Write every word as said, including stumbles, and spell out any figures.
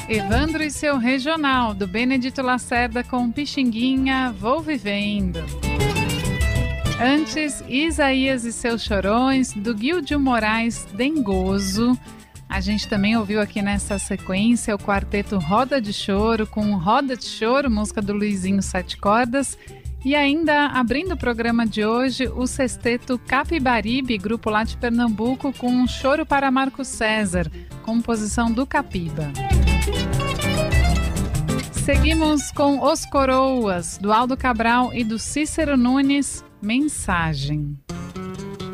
Evandro e seu regional, do Benedito Lacerda com Pixinguinha, Vou Vivendo. Antes, Isaías e seus chorões, do Guilherme Moraes, Dengoso. A gente também ouviu aqui nessa sequência o quarteto Roda de Choro com Roda de Choro, música do Luizinho Sete Cordas. E ainda, abrindo o programa de hoje, o sexteto Capibaribe, grupo lá de Pernambuco, com um Choro para Marco César, composição do Capiba. Seguimos com Os Coroas, do Aldo Cabral e do Cícero Nunes, Mensagem.